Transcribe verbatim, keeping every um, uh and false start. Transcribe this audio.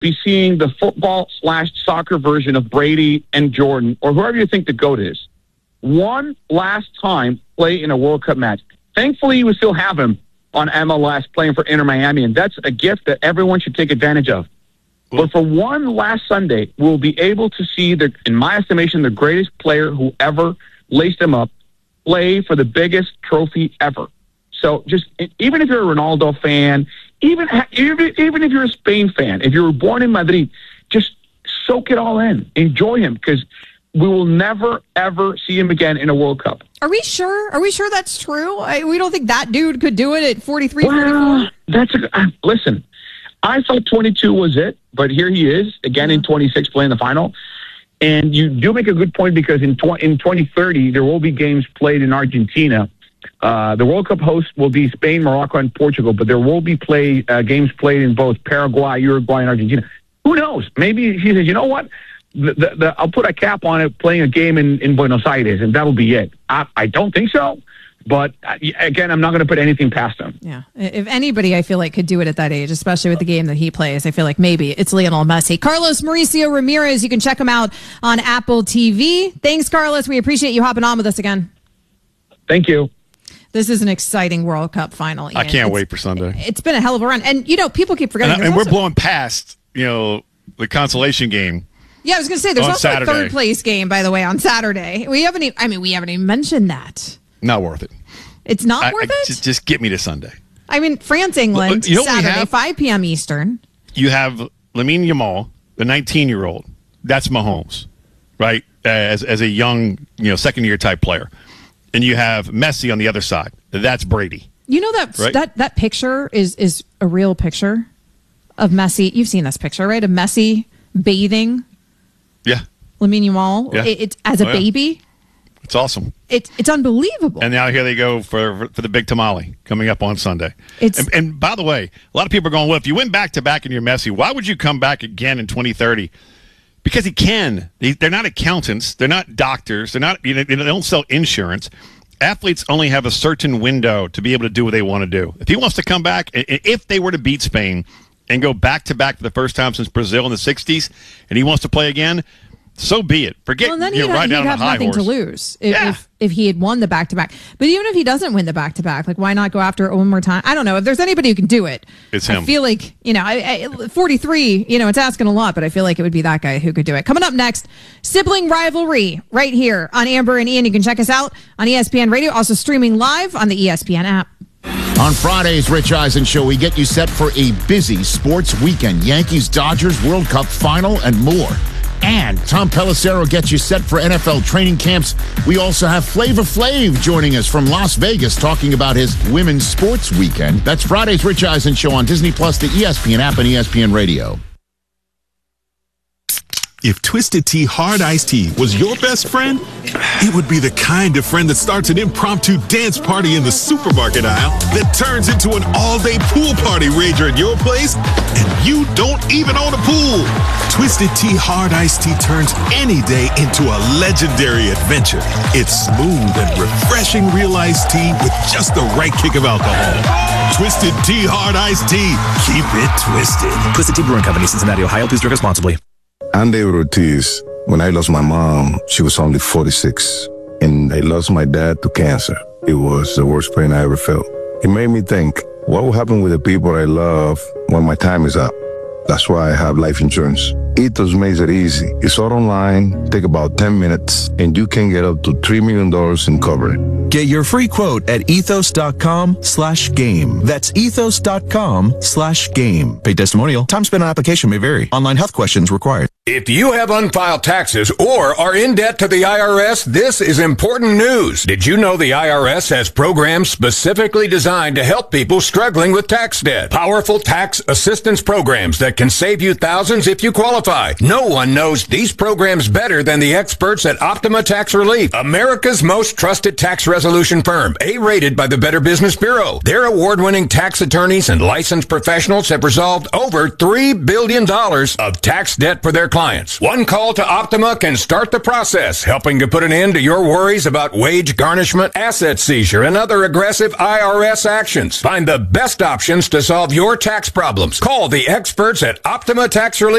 be seeing the football slash soccer version of Brady and Jordan, or whoever you think the GOAT is, one last time play in a World Cup match. Thankfully, you will still have him on M L S playing for Inter Miami, and that's a gift that everyone should take advantage of. Cool. But for one last Sunday, we'll be able to see, the, in my estimation, the greatest player who ever laced him up play for the biggest trophy ever. So just, even if you're a Ronaldo fan, even, even, even if you're a Spain fan, if you were born in Madrid, just soak it all in. Enjoy him, because we will never, ever see him again in a World Cup. Are we sure? Are we sure that's true? I, we don't think that dude could do it at forty-three, well, forty-four? That's a, uh, listen, I thought twenty-two was it, but here he is, again in twenty-six playing the final. And you do make a good point, because in, tw- in twenty thirty, there will be games played in Argentina. Uh, the World Cup host will be Spain, Morocco, and Portugal, but there will be play uh, games played in both Paraguay, Uruguay, and Argentina. Who knows? Maybe he says, you know what? The, the, the, I'll put a cap on it playing a game in, in Buenos Aires, and that'll be it. I, I don't think so. But, uh, again, I'm not going to put anything past him. Yeah. If anybody, I feel like, could do it at that age, especially with the game that he plays, I feel like maybe it's Lionel Messi. Carlos Mauricio Ramirez, you can check him out on Apple T V. Thanks, Carlos. We appreciate you hopping on with us again. Thank you. This is an exciting World Cup final, Ian. I can't it's, wait for Sunday. It's been a hell of a run. And, you know, people keep forgetting. And, and also, we're blowing past, you know, the consolation game. Yeah, I was going to say, there's on also Saturday. a third place game, by the way, on Saturday. We haven't even, I mean, we haven't even mentioned that. Not worth it. It's not I, worth I, it? Just, just get me to Sunday. I mean, France, England, you know Saturday, five p.m. Eastern. You have Lamine Yamal, the nineteen-year-old. That's Mahomes, right? As as a young, you know, second-year type player. And you have Messi on the other side. That's Brady. You know that right? that that picture is is a real picture of Messi. You've seen this picture, right? Of Messi bathing. Yeah. Lamine Yamal. Yeah. It, it's as a oh, yeah. baby. It's awesome. It's it's unbelievable. And now here they go for for the big tamale coming up on Sunday. It's and, and by the way, a lot of people are going, well, if you went back to back and you're Messi, why would you come back again in twenty thirty? Because he can. They, they're not accountants. They're not doctors. They're not. You know, they don't sell insurance. Athletes only have a certain window to be able to do what they want to do. If he wants to come back, if they were to beat Spain and go back to back for the first time since Brazil in the sixties, and he wants to play again, so be it. Forget well, then you know, he'd, right he'd down have the high nothing horse. to lose if, Yeah. if if he had won the back to back. But even if he doesn't win the back to back, like why not go after it one more time? I don't know. If there's anybody who can do it, it's I him. feel like you know, I, I, forty-three. You know, it's asking a lot, but I feel like it would be that guy who could do it. Coming up next, sibling rivalry right here on Amber and Ian. You can check us out on E S P N Radio, also streaming live on the E S P N app. On Friday's Rich Eisen Show, we get you set for a busy sports weekend. Yankees, Dodgers, World Cup final, and more. And Tom Pelissero gets you set for N F L training camps. We also have Flavor Flav joining us from Las Vegas talking about his women's sports weekend. That's Friday's Rich Eisen Show on Disney Plus, the E S P N app, and E S P N Radio. If Twisted Tea Hard Iced Tea was your best friend, it would be the kind of friend that starts an impromptu dance party in the supermarket aisle that turns into an all-day pool party rager at your place, and you don't even own a pool. Twisted Tea Hard Iced Tea turns any day into a legendary adventure. It's smooth and refreshing real iced tea with just the right kick of alcohol. Twisted Tea Hard Iced Tea. Keep it twisted. Twisted Tea Brewing Company, Cincinnati, Ohio. Please drink responsibly. Andy Ortiz, when I lost my mom, she was only forty-six. And I lost my dad to cancer. It was the worst pain I ever felt. It made me think, what will happen with the people I love when my time is up? That's why I have life insurance. Ethos makes it easy. It's all online, take about ten minutes, and you can get up to three million dollars in coverage. Get your free quote at ethos.com slash game. That's ethos.com slash game. Paid testimonial. Time spent on application may vary. Online health questions required. If you have unfiled taxes or are in debt to the I R S, this is important news. Did you know the I R S has programs specifically designed to help people struggling with tax debt? Powerful tax assistance programs that can save you thousands if you qualify. qualify. No one knows these programs better than the experts at Optima Tax Relief, America's most trusted tax resolution firm, A-rated by the Better Business Bureau. Their award-winning tax attorneys and licensed professionals have resolved over three billion dollars of tax debt for their clients. One call to Optima can start the process, helping to put an end to your worries about wage garnishment, asset seizure, and other aggressive I R S actions. Find the best options to solve your tax problems. Call the experts at Optima Tax Relief